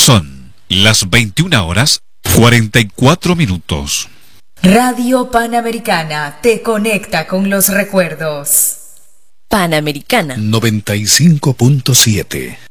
Son las 21:44. Radio Panamericana te conecta con los recuerdos. Panamericana 95.7.